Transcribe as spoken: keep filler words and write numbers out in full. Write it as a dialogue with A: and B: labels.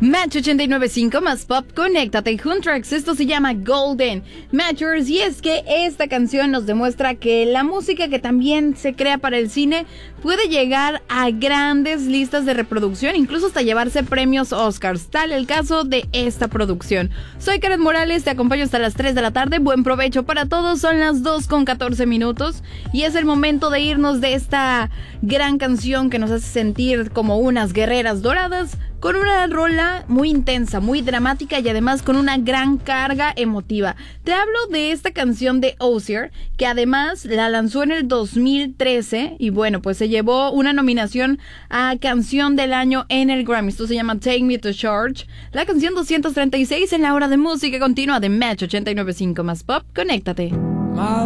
A: Match ochenta y nueve punto cinco más pop, conéctate Huntrax, esto se llama Golden Matchers, y es que esta canción nos demuestra que la música que también se crea para el cine puede llegar a grandes listas de reproducción, incluso hasta llevarse premios Oscars, tal el caso de esta producción. Soy Karen Morales, te acompaño hasta las tres de la tarde, buen provecho para todos, son las dos con catorce minutos, y es el momento de irnos de esta gran canción que nos hace sentir como unas guerreras doradas, con una rola muy intensa, muy dramática y además con una gran carga emotiva. Te hablo de esta canción de Osier, que además la lanzó en el dos mil trece y bueno, pues se llevó una nominación a Canción del Año en el Grammy. Esto se llama Take Me to Church, la canción doscientos treinta y seis en la hora de música continua de Match ochenta y nueve punto cinco más pop. Conéctate.